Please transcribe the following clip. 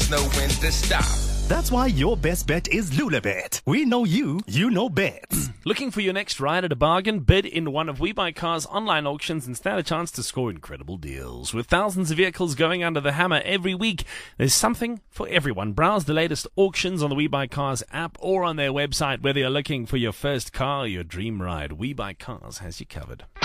there's no when to stop. That's why your best bet is Lulabet. We know you know bets. Looking for your next ride at a bargain? Bid in one of We Buy Cars online auctions and stand a chance to score incredible deals. With thousands of vehicles going under the hammer every week, there's something for everyone. Browse the latest auctions on the We Buy Cars app or on their website, whether you're looking for your first car or your dream ride. We Buy Cars has you covered.